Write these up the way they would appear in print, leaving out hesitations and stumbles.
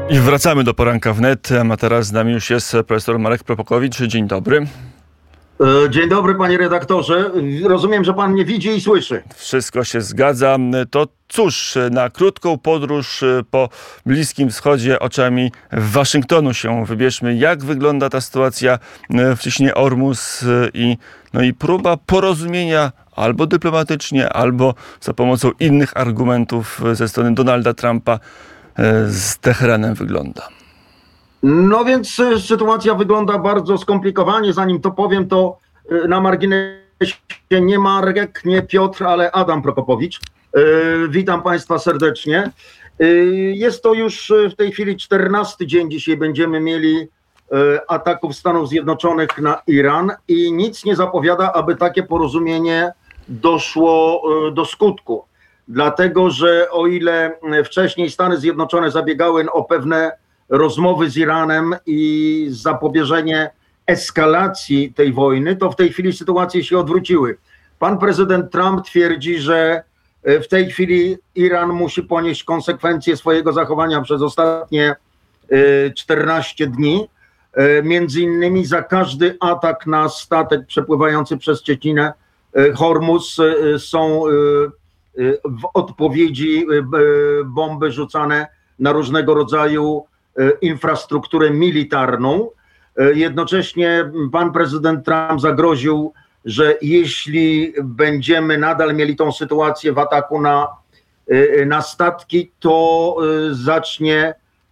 I wracamy do Poranka Wnet, a teraz z nami już jest profesor Marek Prokopowicz. Dzień dobry. Dzień dobry, panie redaktorze. Rozumiem, że pan mnie widzi i słyszy. Wszystko się zgadza. To cóż, na krótką podróż po Bliskim Wschodzie oczami Waszyngtonu się wybierzmy. Jak wygląda ta sytuacja w cieśninie Ormus i próba porozumienia albo dyplomatycznie, albo za pomocą innych argumentów ze strony Donalda Trumpa z Teheranem wygląda. No więc sytuacja wygląda bardzo skomplikowanie. Zanim to powiem, to na marginesie nie Marek, nie Piotr, ale Adam Prokopowicz. Witam państwa serdecznie. Jest to już w tej chwili 14 dzień. Dzisiaj będziemy mieli ataków Stanów Zjednoczonych na Iran i nic nie zapowiada, aby takie porozumienie doszło do skutku. Dlatego, że o ile wcześniej Stany Zjednoczone zabiegały o pewne rozmowy z Iranem i zapobieżenie eskalacji tej wojny, to w tej chwili sytuacje się odwróciły. Pan prezydent Trump twierdzi, że w tej chwili Iran musi ponieść konsekwencje swojego zachowania przez ostatnie 14 dni. Między innymi za każdy atak na statek przepływający przez cieśninę Hormuz są w odpowiedzi bomby rzucane na różnego rodzaju infrastrukturę militarną. Jednocześnie pan prezydent Trump zagroził, że jeśli będziemy nadal mieli tą sytuację w ataku na statki, to zacznie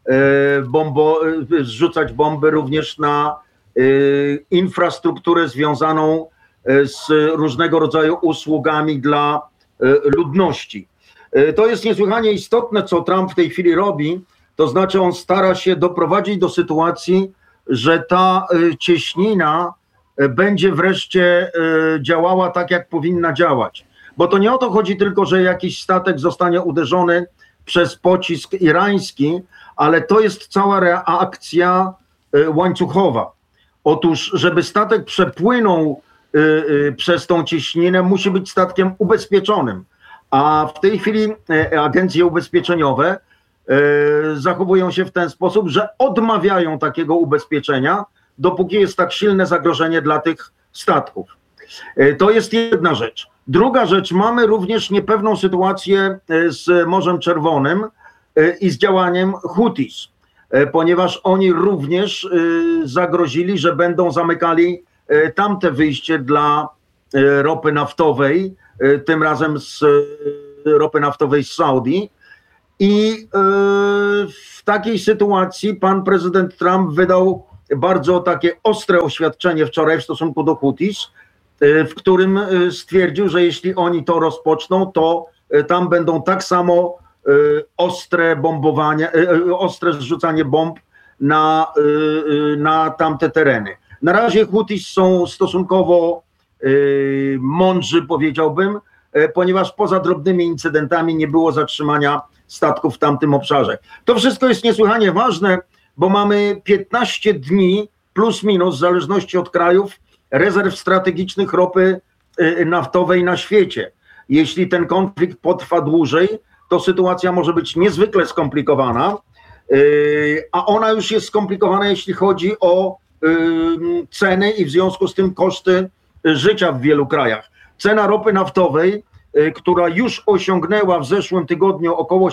zrzucać bomby również na infrastrukturę związaną z różnego rodzaju usługami dla ludności. To jest niesłychanie istotne, co Trump w tej chwili robi, to znaczy on stara się doprowadzić do sytuacji, że ta cieśnina będzie wreszcie działała tak, jak powinna działać. Bo to nie o to chodzi tylko, że jakiś statek zostanie uderzony przez pocisk irański, ale to jest cała reakcja łańcuchowa. Otóż, żeby statek przepłynął przez tą cieśninę, musi być statkiem ubezpieczonym. A w tej chwili agencje ubezpieczeniowe zachowują się w ten sposób, że odmawiają takiego ubezpieczenia, dopóki jest tak silne zagrożenie dla tych statków. To jest jedna rzecz. Druga rzecz, mamy również niepewną sytuację z Morzem Czerwonym i z działaniem Houthis, ponieważ oni również zagrozili, że będą zamykali tamte wyjście dla ropy naftowej, tym razem z ropy naftowej z Saudii. I w takiej sytuacji pan prezydent Trump wydał bardzo takie ostre oświadczenie wczoraj w stosunku do Houthis, w którym stwierdził, że jeśli oni to rozpoczną, to tam będą tak samo ostre bombowanie, ostre zrzucanie bomb na tamte tereny. Na razie Houthis są stosunkowo mądrzy, powiedziałbym, ponieważ poza drobnymi incydentami nie było zatrzymania statków w tamtym obszarze. To wszystko jest niesłychanie ważne, bo mamy 15 dni plus minus, w zależności od krajów, rezerw strategicznych ropy naftowej na świecie. Jeśli ten konflikt potrwa dłużej, to sytuacja może być niezwykle skomplikowana, a ona już jest skomplikowana, jeśli chodzi o ceny i w związku z tym koszty życia w wielu krajach. Cena ropy naftowej, która już osiągnęła w zeszłym tygodniu około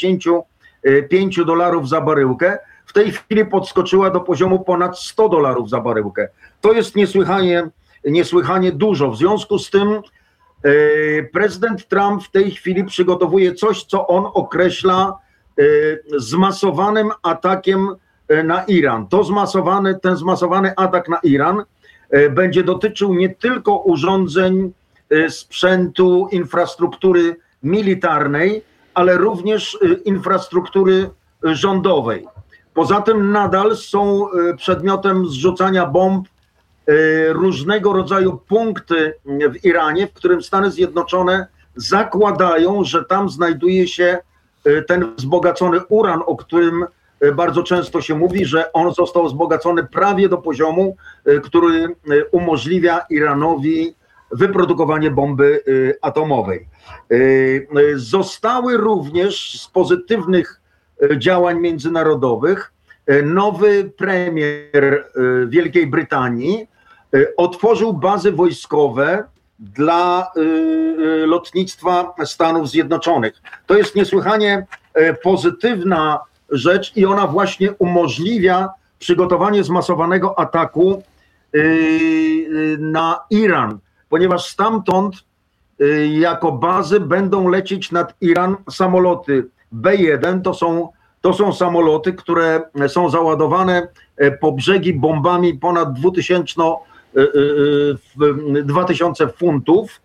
$75 za baryłkę, w tej chwili podskoczyła do poziomu ponad $100 za baryłkę. To jest niesłychanie dużo. W związku z tym prezydent Trump w tej chwili przygotowuje coś, co on określa zmasowanym atakiem na Iran. Ten zmasowany atak na Iran będzie dotyczył nie tylko urządzeń, sprzętu, infrastruktury militarnej, ale również infrastruktury rządowej. Poza tym nadal są przedmiotem zrzucania bomb różnego rodzaju punkty w Iranie, w którym Stany Zjednoczone zakładają, że tam znajduje się ten wzbogacony uran, o którym bardzo często się mówi, że on został wzbogacony prawie do poziomu, który umożliwia Iranowi wyprodukowanie bomby atomowej. Zostały również z pozytywnych działań międzynarodowych, nowy premier Wielkiej Brytanii otworzył bazy wojskowe dla lotnictwa Stanów Zjednoczonych. To jest niesłychanie pozytywna rzecz i ona właśnie umożliwia przygotowanie zmasowanego ataku na Iran, ponieważ stamtąd jako bazy będą lecieć nad Iran samoloty B-1. To są samoloty, które są załadowane po brzegi bombami ponad 2000 funtów.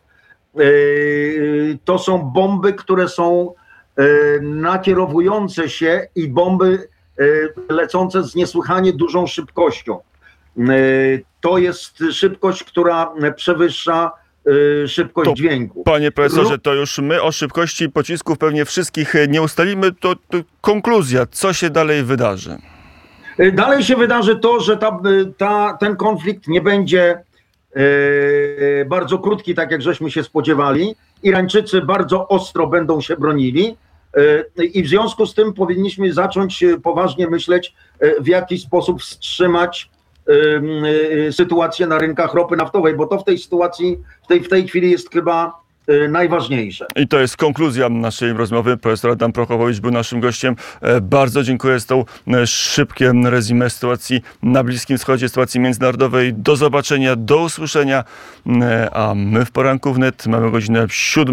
To są bomby, które są nakierowujące się i bomby lecące z niesłychanie dużą szybkością. To jest szybkość, która przewyższa szybkość dźwięku. Panie profesorze, to już my o szybkości pocisków pewnie wszystkich nie ustalimy. To konkluzja, co się dalej wydarzy? Dalej się wydarzy to, że ten konflikt nie będzie bardzo krótki, tak jak żeśmy się spodziewali. Irańczycy bardzo ostro będą się bronili i w związku z tym powinniśmy zacząć poważnie myśleć, w jaki sposób wstrzymać sytuację na rynkach ropy naftowej, bo to w tej sytuacji, w tej chwili jest chyba najważniejsze. I to jest konkluzja naszej rozmowy. Profesor Adam Prochowicz był naszym gościem. Bardzo dziękuję za to szybkie resume sytuacji na Bliskim Wschodzie, sytuacji międzynarodowej. Do zobaczenia, do usłyszenia. A my w Poranku Wnet mamy godzinę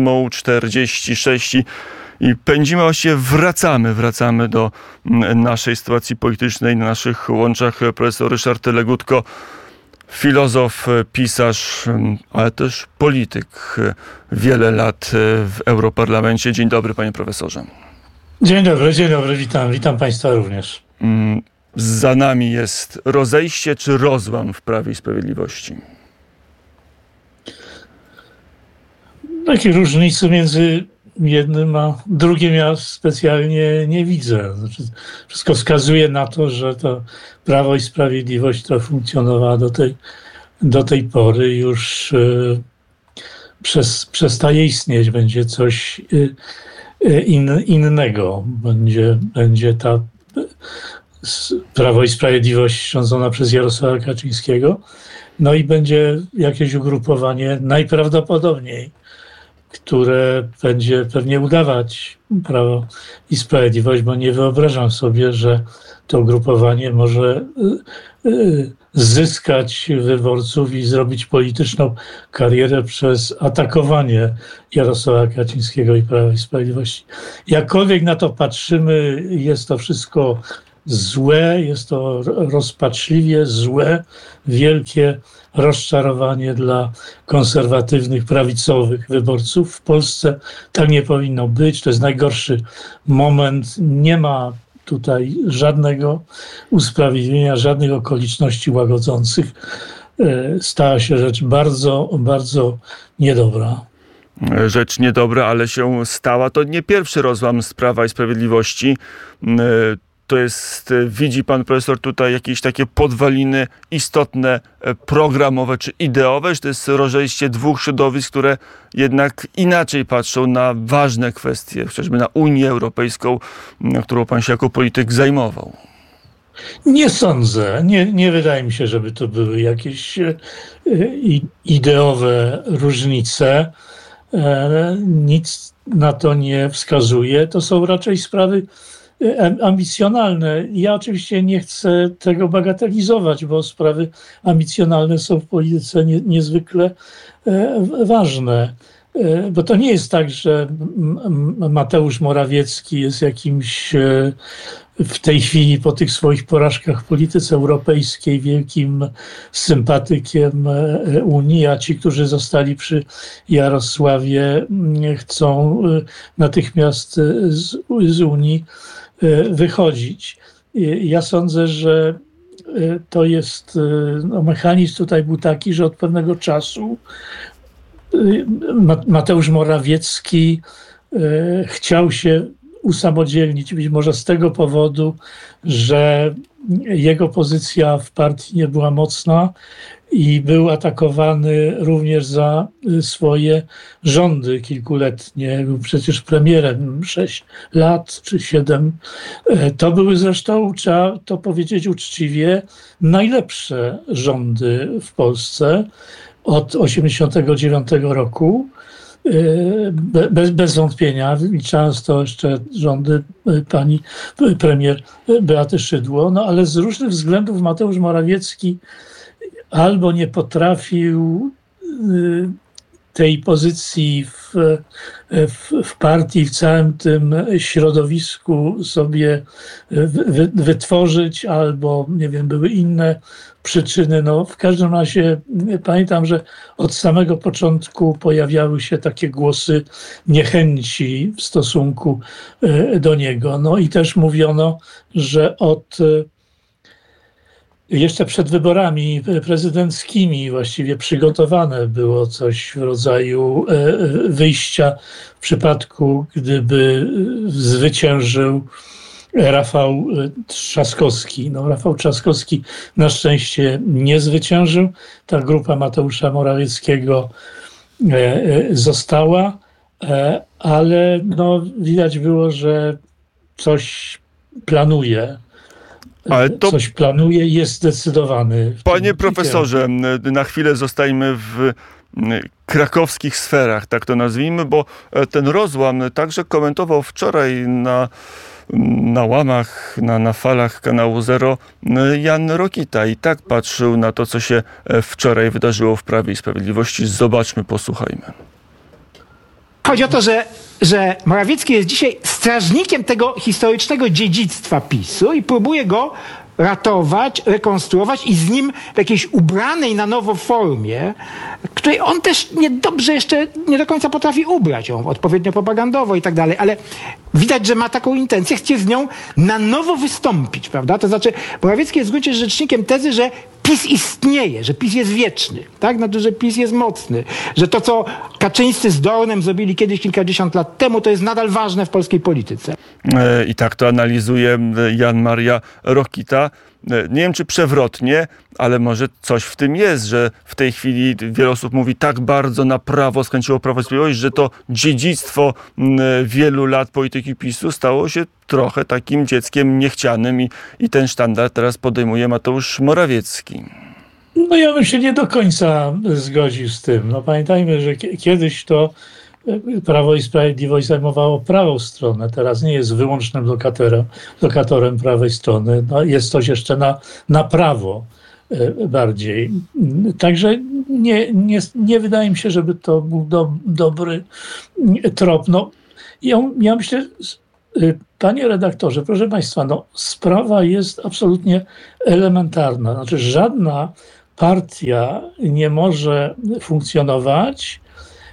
7:46 i pędzimy, właściwie wracamy do naszej sytuacji politycznej na naszych łączach. Profesor Ryszard Legutko, filozof, pisarz, ale też polityk. Wiele lat w Europarlamencie. Dzień dobry, panie profesorze. Dzień dobry, witam państwa również. Za nami jest rozejście czy rozłam w Prawie i Sprawiedliwości? Takiej różnicy między jednym a drugim ja specjalnie nie widzę. Znaczy, wszystko wskazuje na to, że to Prawo i Sprawiedliwość, które funkcjonowało do tej pory, już przestaje istnieć. Będzie coś innego. Będzie ta Prawo i Sprawiedliwość rządzona przez Jarosława Kaczyńskiego. No i będzie jakieś ugrupowanie najprawdopodobniej, które będzie pewnie udawać Prawo i Sprawiedliwość, bo nie wyobrażam sobie, że to ugrupowanie może zyskać wyborców i zrobić polityczną karierę przez atakowanie Jarosława Kaczyńskiego i Prawa i Sprawiedliwości. Jakkolwiek na to patrzymy, jest to wszystko złe, jest to rozpaczliwie złe, wielkie rozczarowanie dla konserwatywnych, prawicowych wyborców. W Polsce tak nie powinno być. To jest najgorszy moment. Nie ma tutaj żadnego usprawiedliwienia, żadnych okoliczności łagodzących. Stała się rzecz bardzo, bardzo niedobra. Rzecz niedobra, ale się stała. To nie pierwszy rozłam z Prawa i Sprawiedliwości. To jest, widzi pan profesor tutaj jakieś takie podwaliny istotne, programowe czy ideowe, że to jest rozejście dwóch środowisk, które jednak inaczej patrzą na ważne kwestie, chociażby na Unię Europejską, którą pan się jako polityk zajmował? Nie sądzę. Nie wydaje mi się, żeby to były jakieś ideowe różnice. Nic na to nie wskazuje. To są raczej sprawy ambicjonalne. Ja oczywiście nie chcę tego bagatelizować, bo sprawy ambicjonalne są w polityce niezwykle ważne. Bo to nie jest tak, że Mateusz Morawiecki jest jakimś w tej chwili po tych swoich porażkach w polityce europejskiej wielkim sympatykiem Unii, a ci, którzy zostali przy Jarosławie, chcą natychmiast z Unii wychodzić. Ja sądzę, że to jest, mechanizm tutaj był taki, że od pewnego czasu Mateusz Morawiecki chciał się usamodzielnić, być może z tego powodu, że jego pozycja w partii nie była mocna i był atakowany również za swoje rządy kilkuletnie. Był przecież premierem 6 lat czy 7. To były zresztą, trzeba to powiedzieć uczciwie, najlepsze rządy w Polsce od 1989 roku. Bez wątpienia, liczając to jeszcze rządy pani premier Beaty Szydło, no ale z różnych względów Mateusz Morawiecki albo nie potrafił tej pozycji w partii, w całym tym środowisku sobie wytworzyć, albo nie wiem, były inne przyczyny. No, w każdym razie pamiętam, że od samego początku pojawiały się takie głosy niechęci w stosunku do niego. No i też mówiono, że jeszcze przed wyborami prezydenckimi właściwie przygotowane było coś w rodzaju wyjścia w przypadku, gdyby zwyciężył Rafał Trzaskowski. No, Rafał Trzaskowski na szczęście nie zwyciężył. Ta grupa Mateusza Morawieckiego została, ale no, widać było, że coś planuje. Ale to coś planuje, jest zdecydowany. Panie profesorze, na chwilę zostajmy w krakowskich sferach, tak to nazwijmy, bo ten rozłam także komentował wczoraj na łamach, na falach kanału Zero Jan Rokita i tak patrzył na to, co się wczoraj wydarzyło w Prawie i Sprawiedliwości. Zobaczmy, posłuchajmy. Chodzi o to, że Morawiecki jest dzisiaj strażnikiem tego historycznego dziedzictwa PiS-u i próbuje go ratować, rekonstruować i z nim w jakiejś ubranej na nowo formie, której on też niedobrze jeszcze nie do końca potrafi ubrać ją odpowiednio propagandowo i tak dalej, ale widać, że ma taką intencję, chce z nią na nowo wystąpić, prawda? To znaczy Morawiecki jest w gruncie rzecznikiem tezy, że PiS istnieje, że PiS jest wieczny, tak? Znaczy, że PiS jest mocny, że to, co Kaczyńscy z Dornem zrobili kiedyś kilkadziesiąt lat temu, to jest nadal ważne w polskiej polityce. I tak to analizuje Jan Maria Rokita. Nie wiem, czy przewrotnie, ale może coś w tym jest, że w tej chwili wiele osób mówi tak bardzo na prawo, skręciło Prawo i Sprawiedliwość, że to dziedzictwo wielu lat polityki PiS-u stało się trochę takim dzieckiem niechcianym i ten sztandar teraz podejmuje Mateusz Morawiecki. No ja bym się nie do końca zgodził z tym. No pamiętajmy, że kiedyś to Prawo i Sprawiedliwość zajmowało prawą stronę, teraz nie jest wyłącznym lokatorem prawej strony, no jest coś jeszcze na prawo bardziej. Także nie wydaje mi się, żeby to był dobry trop. No, ja myślę, panie redaktorze, proszę państwa, no, sprawa jest absolutnie elementarna. Znaczy żadna partia nie może funkcjonować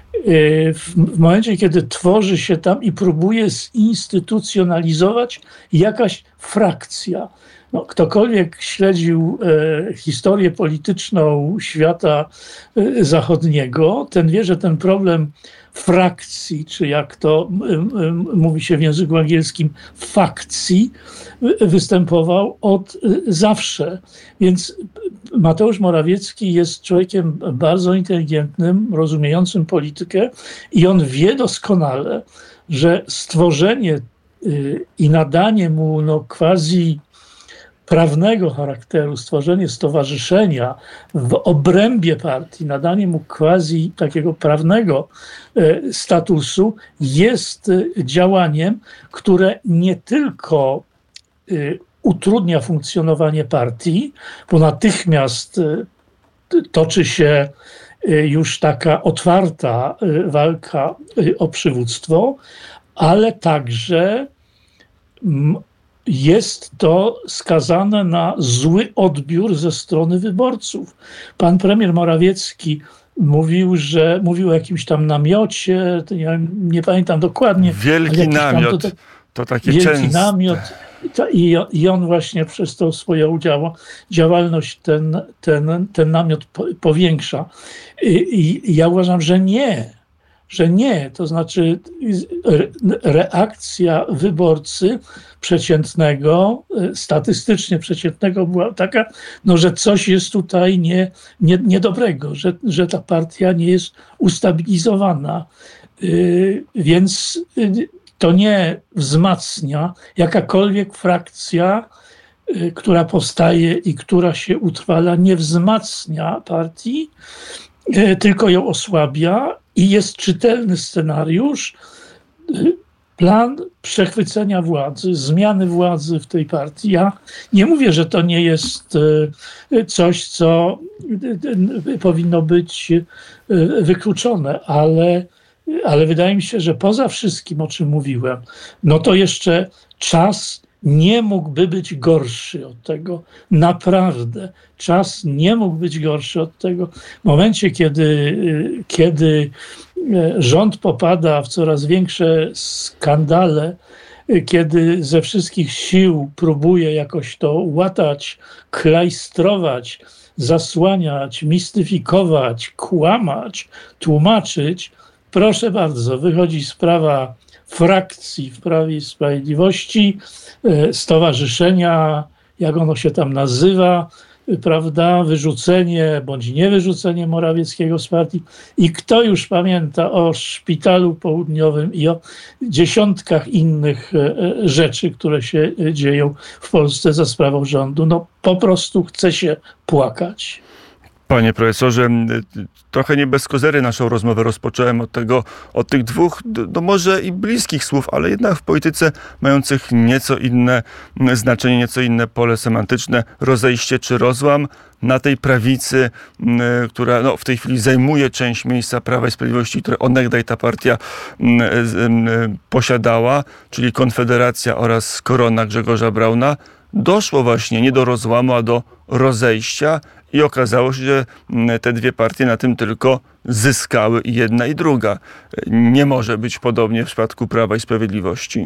w momencie, kiedy tworzy się tam i próbuje zinstytucjonalizować jakaś frakcja. No, ktokolwiek śledził historię polityczną świata zachodniego, ten wie, że ten problem frakcji, czy jak to mówi się w języku angielskim, fakcji, występował od zawsze. Więc Mateusz Morawiecki jest człowiekiem bardzo inteligentnym, rozumiejącym politykę i on wie doskonale, że stworzenie i nadanie mu quasi prawnego charakteru, stworzenie stowarzyszenia w obrębie partii, nadanie mu quasi takiego prawnego statusu jest działaniem, które nie tylko utrudnia funkcjonowanie partii, bo natychmiast toczy się już taka otwarta walka o przywództwo, ale także jest to skazane na zły odbiór ze strony wyborców. Pan premier Morawiecki mówił o jakimś tam namiocie, nie pamiętam dokładnie. Wielki namiot, to takie wielki częste. Namiot. I on właśnie przez tą swoją działalność ten namiot powiększa. I ja uważam, że nie, że nie. To znaczy reakcja wyborcy przeciętnego, statystycznie przeciętnego była taka, no, że coś jest tutaj niedobrego, że ta partia nie jest ustabilizowana. Więc to nie wzmacnia jakakolwiek frakcja, która powstaje i która się utrwala, nie wzmacnia partii, tylko ją osłabia i jest czytelny scenariusz, plan przechwycenia władzy, zmiany władzy w tej partii. Ja nie mówię, że to nie jest coś, co powinno być wykluczone, ale wydaje mi się, że poza wszystkim, o czym mówiłem, no to jeszcze czas nie mógłby być gorszy od tego. Naprawdę. Czas nie mógł być gorszy od tego. W momencie, kiedy rząd popada w coraz większe skandale, kiedy ze wszystkich sił próbuje jakoś to łatać, klajstrować, zasłaniać, mistyfikować, kłamać, tłumaczyć, proszę bardzo, wychodzi sprawa frakcji w Prawie i Sprawiedliwości, stowarzyszenia, jak ono się tam nazywa, prawda, wyrzucenie bądź niewyrzucenie Morawieckiego z partii. I kto już pamięta o Szpitalu Południowym i o dziesiątkach innych rzeczy, które się dzieją w Polsce za sprawą rządu? No po prostu chce się płakać. Panie profesorze, trochę nie bez kozery naszą rozmowę rozpocząłem od tych dwóch, no może i bliskich słów, ale jednak w polityce mających nieco inne znaczenie, nieco inne pole semantyczne. Rozejście czy rozłam na tej prawicy, która no, w tej chwili zajmuje część miejsca Prawa i Sprawiedliwości, które onegdaj ta partia posiadała, czyli Konfederacja oraz Korona Grzegorza Brauna. Doszło właśnie nie do rozłamu, a do rozejścia i okazało się, że te dwie partie na tym tylko zyskały, i jedna i druga. Nie może być podobnie w przypadku Prawa i Sprawiedliwości.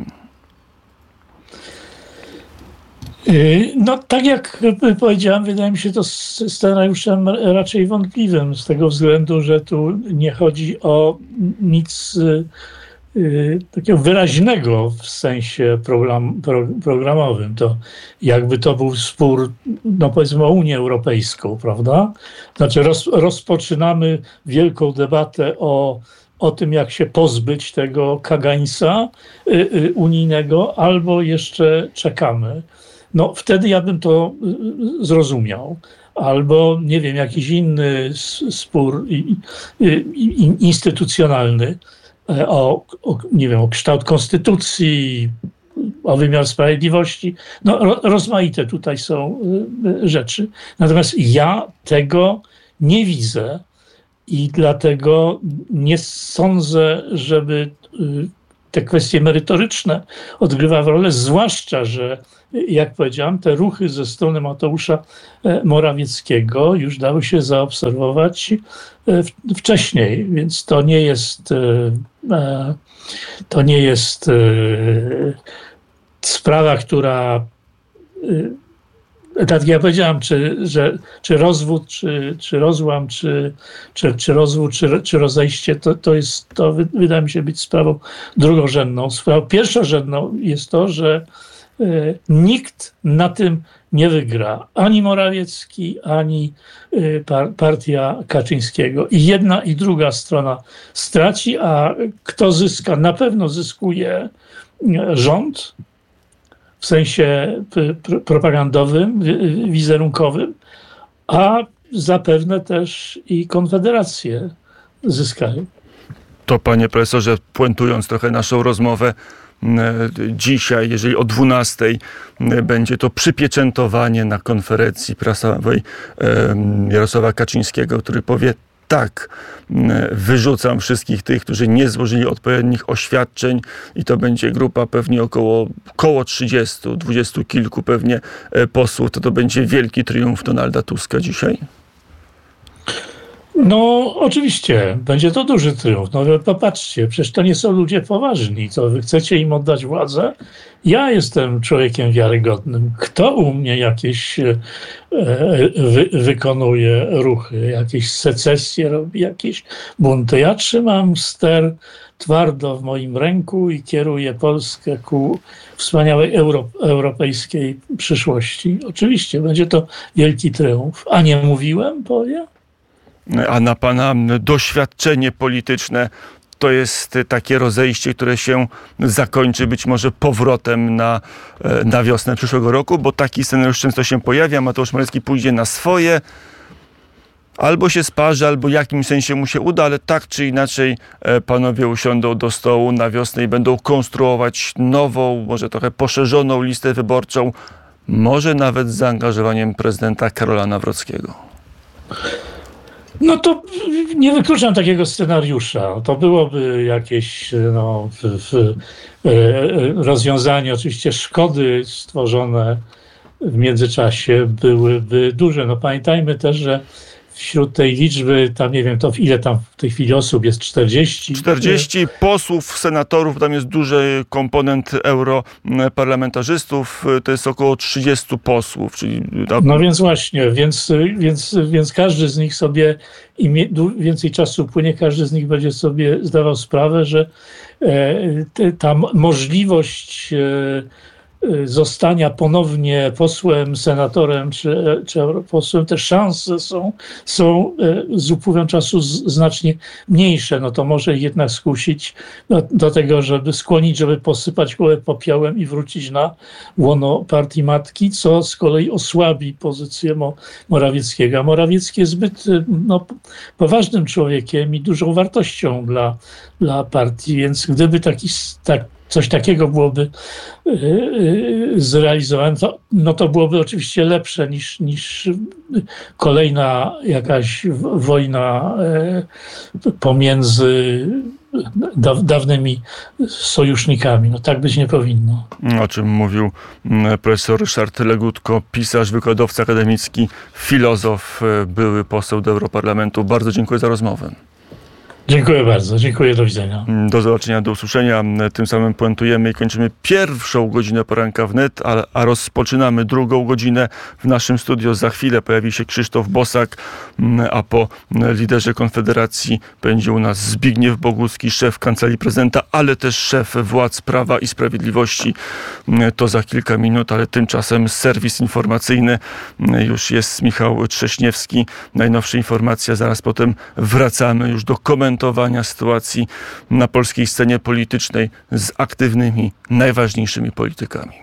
No tak jak powiedziałem, wydaje mi się to scenariuszem raczej wątpliwym, z tego względu, że tu nie chodzi o nic takiego wyraźnego w sensie programowym. To jakby to był spór, no powiedzmy, o Unię Europejską, prawda? Znaczy rozpoczynamy wielką debatę o tym, jak się pozbyć tego kagańca unijnego, albo jeszcze czekamy. No wtedy ja bym to zrozumiał. Albo, nie wiem, jakiś inny spór instytucjonalny, nie wiem, o kształt konstytucji, o wymiar sprawiedliwości. No, rozmaite tutaj są rzeczy. Natomiast ja tego nie widzę i dlatego nie sądzę, żeby te kwestie merytoryczne odgrywały rolę, zwłaszcza, że jak powiedziałem, te ruchy ze strony Mateusza Morawieckiego już dały się zaobserwować wcześniej, więc to nie jest sprawa, która, tak jak ja powiedziałem, czy rozwód, czy rozłam, czy rozwód, czy rozejście, to wydaje mi się być sprawą drugorzędną. Sprawą pierwszorzędną jest to, że nikt na tym nie wygra. Ani Morawiecki, ani partia Kaczyńskiego. I jedna i druga strona straci, a kto zyska? Na pewno zyskuje rząd w sensie propagandowym, wizerunkowym, a zapewne też i Konfederację zyskają. To, panie profesorze, puentując trochę naszą rozmowę, dzisiaj, jeżeli o 12:00 będzie to przypieczętowanie na konferencji prasowej Jarosława Kaczyńskiego, który powie: tak, wyrzucam wszystkich tych, którzy nie złożyli odpowiednich oświadczeń, i to będzie grupa pewnie około 30, 20 kilku pewnie posłów, to będzie wielki triumf Donalda Tuska dzisiaj? No, oczywiście, będzie to duży triumf. No, popatrzcie, przecież to nie są ludzie poważni. To wy chcecie im oddać władzę? Ja jestem człowiekiem wiarygodnym. Kto u mnie jakieś wykonuje ruchy, jakieś secesje robi, jakieś bunty? Ja trzymam ster twardo w moim ręku i kieruję Polskę ku wspaniałej europejskiej przyszłości. Oczywiście, będzie to wielki triumf. A nie mówiłem, powiem? A na pana doświadczenie polityczne to jest takie rozejście, które się zakończy być może powrotem na wiosnę przyszłego roku, bo taki scenariusz często się pojawia. Mateusz Morawiecki pójdzie na swoje, albo się sparzy, albo w jakimś sensie mu się uda, ale tak czy inaczej panowie usiądą do stołu na wiosnę i będą konstruować nową, może trochę poszerzoną listę wyborczą, może nawet z zaangażowaniem prezydenta Karola Nawrockiego. No to nie wykluczam takiego scenariusza. To byłoby jakieś rozwiązanie. Oczywiście szkody stworzone w międzyczasie byłyby duże. No pamiętajmy też, że wśród tej liczby, tam nie wiem, to ile tam w tej chwili osób jest, 40? 40 posłów, senatorów, tam jest duży komponent europarlamentarzystów, to jest około 30 posłów. Czyli... No więc właśnie, więc każdy z nich sobie, im więcej czasu upłynie, każdy z nich będzie sobie zdawał sprawę, że ta możliwość zostania ponownie posłem, senatorem czy europosłem, te szanse są z upływem czasu znacznie mniejsze. No to może jednak skusić do tego, żeby skłonić, żeby posypać głowę popiołem i wrócić na łono partii matki, co z kolei osłabi pozycję Morawieckiego. A Morawiecki jest zbyt poważnym człowiekiem i dużą wartością dla partii, więc gdyby coś takiego byłoby zrealizowane, to byłoby oczywiście lepsze niż kolejna jakaś wojna pomiędzy dawnymi sojusznikami. No tak być nie powinno. O czym mówił profesor Ryszard Legutko, pisarz, wykładowca akademicki, filozof, były poseł do Europarlamentu. Bardzo dziękuję za rozmowę. Dziękuję bardzo. Dziękuję. Do widzenia. Do zobaczenia, do usłyszenia. Tym samym puentujemy i kończymy pierwszą godzinę poranka wnet, a rozpoczynamy drugą godzinę w naszym studio. Za chwilę pojawi się Krzysztof Bosak, a po liderze Konfederacji będzie u nas Zbigniew Bogucki, szef Kancelarii Prezydenta, ale też szef władz Prawa i Sprawiedliwości. To za kilka minut, ale tymczasem serwis informacyjny. Już jest Michał Trześniewski. Najnowsze informacje, zaraz potem wracamy już do komentowania sytuacji na polskiej scenie politycznej z aktywnymi, najważniejszymi politykami.